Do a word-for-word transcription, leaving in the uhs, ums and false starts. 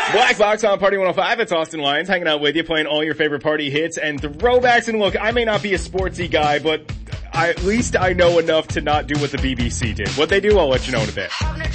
Black Box on Party one oh five. It's Austin Lyons hanging out with you, playing all your favorite party hits and throwbacks. And look, I may not be a sportsy guy, but I, at least I know enough to not do what the B B C did. What they do, I'll let you know in a bit.